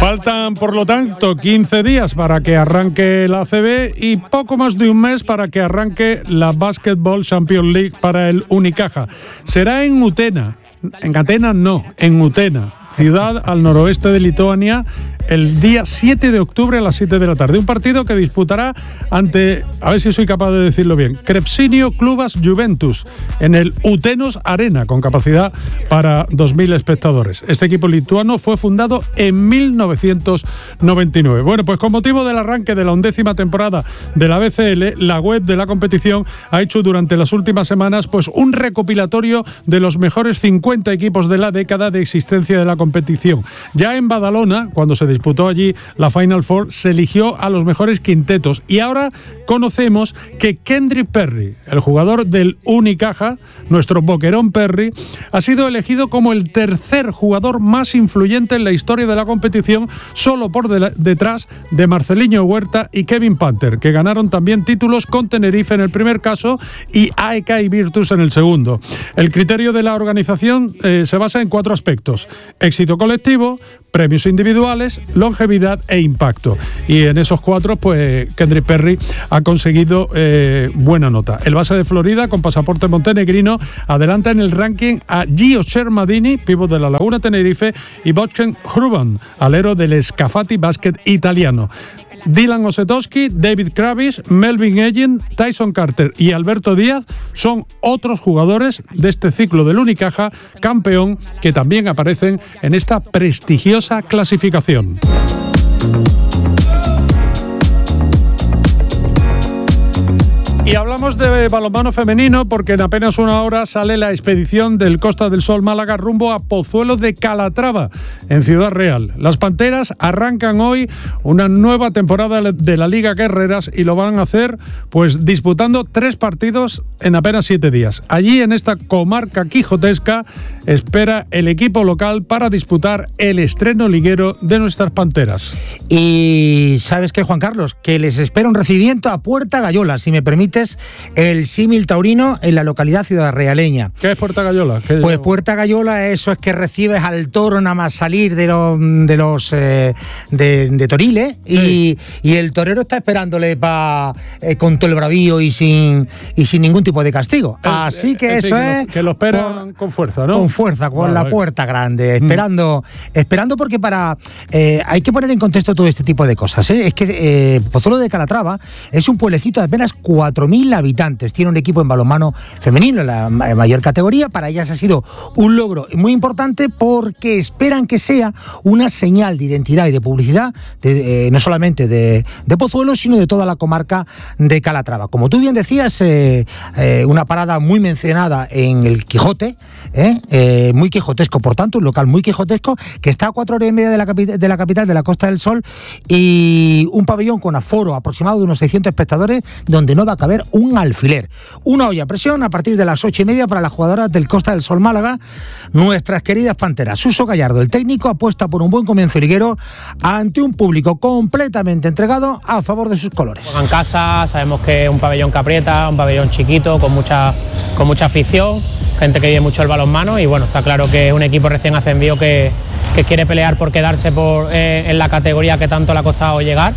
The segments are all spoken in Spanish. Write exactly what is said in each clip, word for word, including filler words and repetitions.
Faltan, por lo tanto, quince días para que arranque la A C B y poco más de un mes para que arranque la Basketball Champions League para el Unicaja. Será en Utena, en Atenas no, en Utena, ciudad al noroeste de Lituania, el día siete de octubre a las siete de la tarde. Un partido que disputará ante, a ver si soy capaz de decirlo bien, Krepšinio Klubas Juventus, en el Utenos Arena, con capacidad para dos mil espectadores. Este equipo lituano fue fundado en mil novecientos noventa y nueve. Bueno, pues con motivo del arranque de la undécima temporada de la B C L, la web de la competición ha hecho durante las últimas semanas pues un recopilatorio de los mejores cincuenta equipos de la década de existencia de la competición. Ya en Badalona, cuando se disputó allí la Final Four, se eligió a los mejores quintetos y ahora conocemos que Kendrick Perry, el jugador del Unicaja, nuestro boquerón Perry, ha sido elegido como el tercer jugador más influyente en la historia de la competición, solo por de- detrás de Marcelinho Huerta y Kevin Panther, que ganaron también títulos con Tenerife en el primer caso y A E K y Virtus en el segundo. El criterio de la organización eh, se basa en cuatro aspectos: éxito colectivo, premios individuales, longevidad e impacto. Y en esos cuatro, pues Kendrick Perry ha conseguido eh, buena nota. El base de Florida, con pasaporte montenegrino, adelanta en el ranking a Gio Shermadini, pívot de la Laguna Tenerife, y Botchen Hruban, alero del Scafati Basket italiano. Dylan Osetowski, David Kravis, Melvin Eggen, Tyson Carter y Alberto Díaz son otros jugadores de este ciclo del Unicaja campeón que también aparecen en esta prestigiosa clasificación. Y hablamos de balonmano femenino porque en apenas una hora sale la expedición del Costa del Sol Málaga rumbo a Pozuelo de Calatrava, en Ciudad Real. Las Panteras arrancan hoy una nueva temporada de la Liga Guerreras y lo van a hacer pues disputando tres partidos en apenas siete días. Allí, en esta comarca quijotesca, espera el equipo local para disputar el estreno liguero de nuestras Panteras. Y ¿sabes qué, Juan Carlos? Que les espera un recibimiento a Puerta Gallola, si me permite, el símil taurino en la localidad ciudadrealeña. ¿Qué es Puerta Gallola? ¿Qué pues Puerta Gallola, eso es que recibes al toro nada más salir de los de los eh, de, de Toriles, sí. y, y el torero está esperándole pa, eh, con todo el bravío y sin y sin ningún tipo de castigo. El, Así que el, eso el, es que lo, que lo esperan por, con fuerza, ¿no? Con fuerza, con vale, la vale. puerta grande, esperando, mm. esperando porque para eh, hay que poner en contexto todo este tipo de cosas. ¿eh? Es que eh, Pozuelo de Calatrava es un pueblecito de apenas cuatro mil habitantes, tiene un equipo en balonmano femenino en la mayor categoría. Para ellas ha sido un logro muy importante porque esperan que sea una señal de identidad y de publicidad de, eh, no solamente de, de Pozuelo, sino de toda la comarca de Calatrava. Como tú bien decías, eh, eh, una parada muy mencionada en el Quijote, eh, eh, muy quijotesco, por tanto, un local muy quijotesco que está a cuatro horas y media de la, capi- de la capital de la Costa del Sol, y un pabellón con aforo aproximado de unos seiscientos espectadores donde no va a caber un alfiler. Una olla a presión a partir de las ocho y media para las jugadoras del Costa del Sol Málaga, nuestras queridas Panteras. Suso Gallardo, el técnico, apuesta por un buen comienzo liguero ante un público completamente entregado a favor de sus colores. En casa sabemos que es un pabellón que aprieta, un pabellón chiquito, con mucha, con mucha afición, gente que vive mucho el balonmano, y bueno, está claro que es un equipo recién ascendido que, que quiere pelear por quedarse por, eh, en la categoría que tanto le ha costado llegar.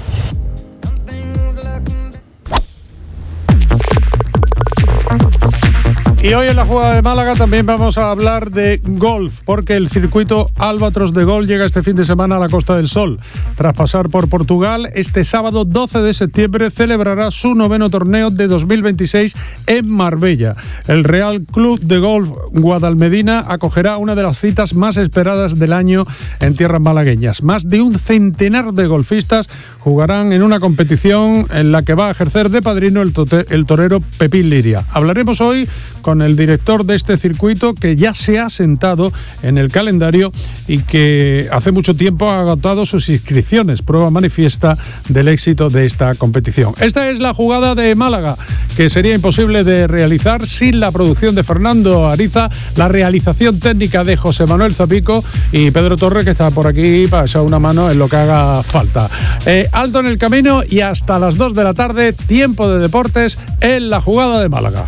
Y hoy en la jugada de Málaga también vamos a hablar de golf, porque el circuito Albatros de golf llega este fin de semana a la Costa del Sol. Tras pasar por Portugal, este sábado doce de septiembre celebrará su noveno torneo de dos mil veintiséis en Marbella. El Real Club de Golf Guadalmedina acogerá una de las citas más esperadas del año en tierras malagueñas. Más de un centenar de golfistas jugarán en una competición en la que va a ejercer de padrino el, tote, el torero Pepín Liria. Hablaremos hoy con el director de este circuito, que ya se ha sentado en el calendario y que hace mucho tiempo ha agotado sus inscripciones, prueba manifiesta del éxito de esta competición. Esta es la jugada de Málaga, que sería imposible de realizar sin la producción de Fernando Ariza, la realización técnica de José Manuel Zapico y Pedro Torres, que está por aquí para echar una mano en lo que haga falta. Eh, alto en el camino y hasta las dos de la tarde, tiempo de deportes en la jugada de Málaga.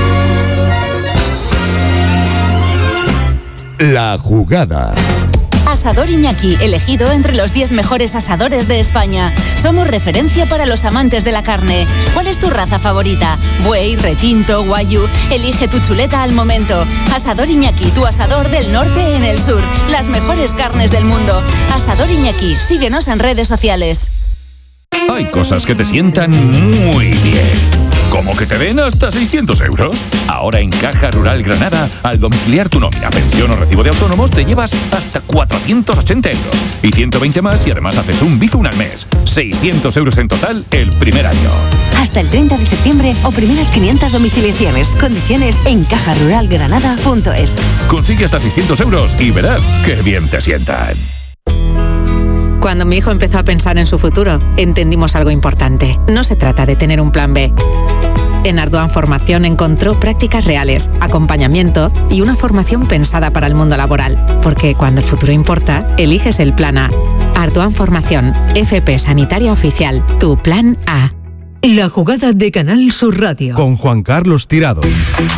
La jugada. Asador Iñaki, elegido entre los diez mejores asadores de España. Somos referencia para los amantes de la carne. ¿Cuál es tu raza favorita? Buey, retinto, guayú. Elige tu chuleta al momento. Asador Iñaki, tu asador del norte en el sur. Las mejores carnes del mundo. Asador Iñaki, síguenos en redes sociales. Hay cosas que te sientan muy bien. ¿Cómo que te den hasta seiscientos euros? Ahora en Caja Rural Granada, al domiciliar tu nómina, pensión o recibo de autónomos, te llevas hasta cuatrocientos ochenta euros. Y ciento veinte más si además haces un Bizum al mes. seiscientos euros en total el primer año. Hasta el treinta de septiembre o primeras quinientas domiciliaciones. Condiciones en caja rural granada punto es. Consigue hasta seiscientos euros y verás qué bien te sientan. Cuando mi hijo empezó a pensar en su futuro, entendimos algo importante. No se trata de tener un plan be. En Ardoan Formación encontró prácticas reales, acompañamiento y una formación pensada para el mundo laboral. Porque cuando el futuro importa, eliges el plan A. Ardoan Formación, F P Sanitaria Oficial, tu plan A. La jugada de Canal Sur Radio. Con Juan Carlos Tirado.